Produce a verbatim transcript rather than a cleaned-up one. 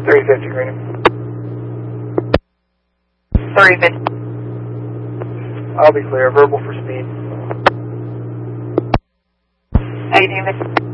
three fifty, Greenham. three fifty. I'll be clear. Verbal for speed. eighty.